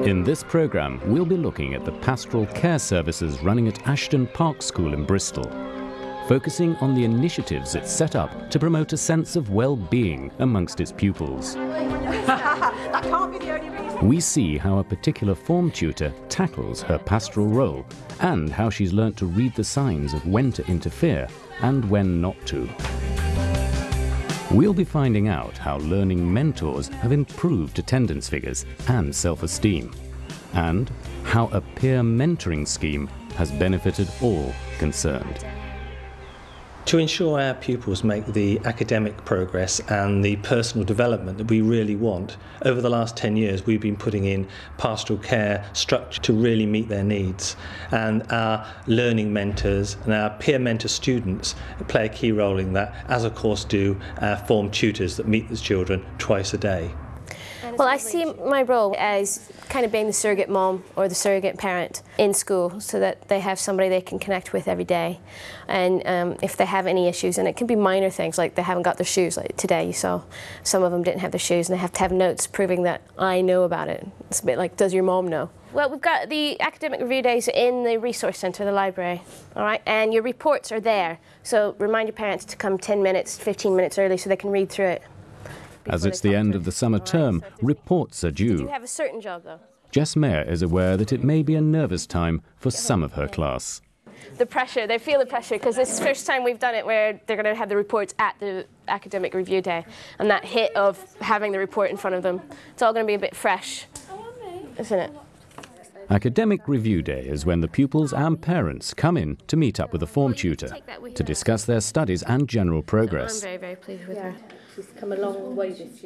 In this programme, we'll be looking at the pastoral care services running at Ashton Park School in Bristol, focusing on the initiatives it's set up to promote a sense of well-being amongst its pupils. That can't be the only reason. We see how a particular form tutor tackles her pastoral role and how she's learnt to read the signs of when to interfere and when not to. We'll be finding out how learning mentors have improved attendance figures and self-esteem, and how a peer mentoring scheme has benefited all concerned. To ensure our pupils make the academic progress and the personal development that we really want, over the last 10 years we've been putting in pastoral care structure to really meet their needs. And our learning mentors and our peer mentor students play a key role in that, as of course do our form tutors that meet the children twice a day. Well, I see my role as kind of being the surrogate mom or the surrogate parent in school, so that they have somebody they can connect with every day. And if they have any issues, and it can be minor things like they haven't got their shoes, like today you saw some of them didn't have their shoes and they have to have notes proving that I know about it. It's a bit like, does your mom know? Well, we've got the academic review days in the resource centre, the library, all right? And your reports are there, so remind your parents to come 10 minutes, 15 minutes early so they can read through it. As it's the end of the summer term, reports are due. You have a certain job, though. Jess Mayer is aware that it may be a nervous time for some of her class. The pressure, they feel the pressure, because this is the first time we've done it where they're going to have the reports at the academic review day. And that hit of having the report in front of them, it's all going to be a bit fresh, isn't it? Academic Review Day is when the pupils and parents come in to meet up with a form tutor to discuss their studies and general progress. I'm very, very pleased with her. She's come a long way this year.